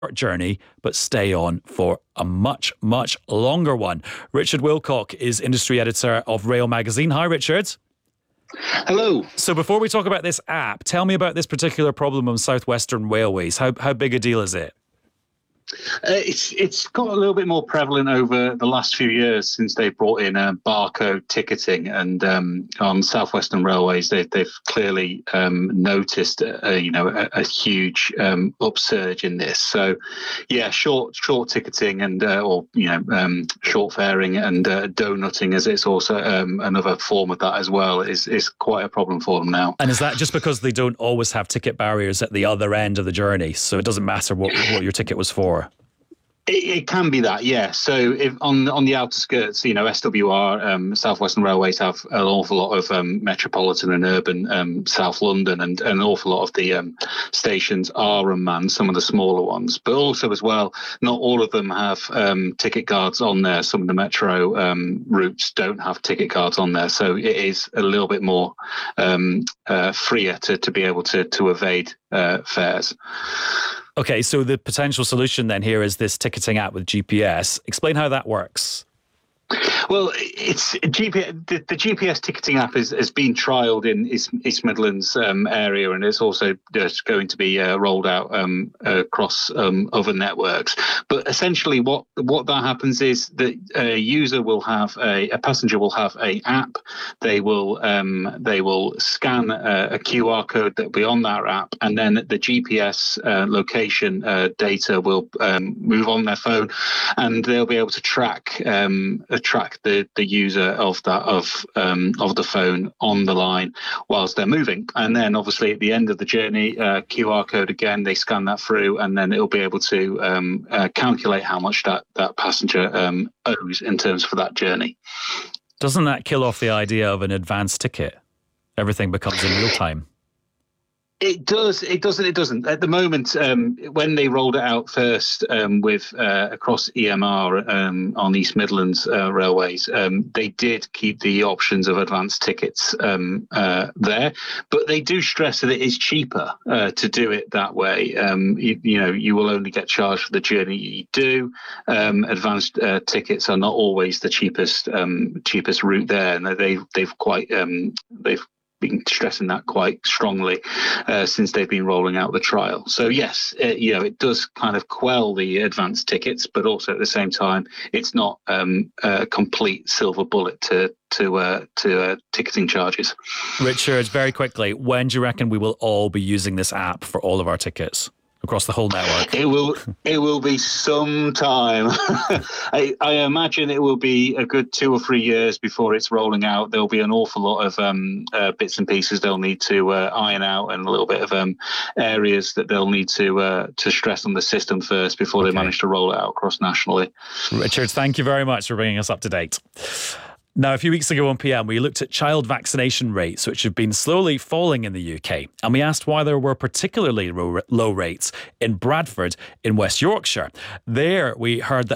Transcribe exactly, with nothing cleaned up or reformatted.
journey, but stay on for a much, much longer one. Richard Wilcock is industry editor of Rail Magazine. Hi, Richard. Hello. So before we talk about this app, tell me about this particular problem on South Western Railways. How, how big a deal is it? Uh, it's it's got a little bit more prevalent over the last few years since they brought in uh, barcode ticketing, and um, on South Western Railways they, they've clearly um, noticed a, you know a, a huge um, upsurge in this. So yeah, short short ticketing and uh, or you know um, short faring and uh, donutting, as it's also um, another form of that as well, is is quite a problem for them now. And is that just because they don't always have ticket barriers at the other end of the journey, so it doesn't matter what what your ticket was for? It, it can be that, yeah. So if on on the outer skirts, you know, S W R, um, South Western Railways have an awful lot of um, metropolitan and urban um, South London, and, and an awful lot of the um, stations are unmanned, some of the smaller ones. But also as well, not all of them have um, ticket guards on there. Some of the metro um, routes don't have ticket guards on there. So it is a little bit more um, uh, freer to, to be able to, to evade uh, fares. Okay, so the potential solution then here is this ticketing app with G P S. Explain how that works. Well, it's G P S, the, the G P S ticketing app is, has been trialled in East, East Midlands um, area, and it's also just going to be uh, rolled out um, across um, other networks. But essentially, what what that happens is that a user will have a, a passenger will have a app. They will um, they will scan a, a Q R code that will be on that app, and then the G P S uh, location uh, data will um, move on their phone, and they'll be able to track um, track the the user of that of um of the phone on the line whilst they're moving. And then obviously at the end of the journey, uh, Q R code again, they scan that through, and then it'll be able to um uh, calculate how much that that passenger um owes in terms for that journey. Doesn't that kill off the idea of an advanced ticket? Everything becomes in real time. It does. It doesn't. It doesn't. At the moment, um, when they rolled it out first um, with uh, across E M R um, on East Midlands uh, Railways, um, they did keep the options of advanced tickets um, uh, there, but they do stress that it is cheaper uh, to do it that way. Um, you, you know, you will only get charged for the journey you do. Um, advanced uh, tickets are not always the cheapest um, cheapest route there, and they they've quite um, they've been stressing that quite strongly uh, since they've been rolling out the trial. So yes, uh, you know, it does kind of quell the advanced tickets, but also at the same time, it's not um, a complete silver bullet to to uh, to uh, ticketing charges. Richard, very quickly, when do you reckon we will all be using this app for all of our tickets across the whole network? It will it will be some time. I, I imagine it will be a good two or three years before it's rolling out. There'll be an awful lot of um, uh, bits and pieces they'll need to uh, iron out, and a little bit of um, areas that they'll need to uh, to stress on the system first before okay. they manage to roll it out across nationally. Richard, thank you very much for bringing us up to date. Now, a few weeks ago on P M, we looked at child vaccination rates, which have been slowly falling in the U K. And we asked why there were particularly low rates in Bradford in West Yorkshire. There, we heard that